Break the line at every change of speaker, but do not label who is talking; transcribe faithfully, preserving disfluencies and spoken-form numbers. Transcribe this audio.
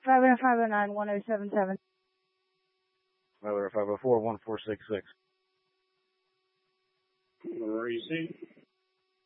five oh five oh nine, one oh seven seven.
five oh five oh four, one four six six.
Receive.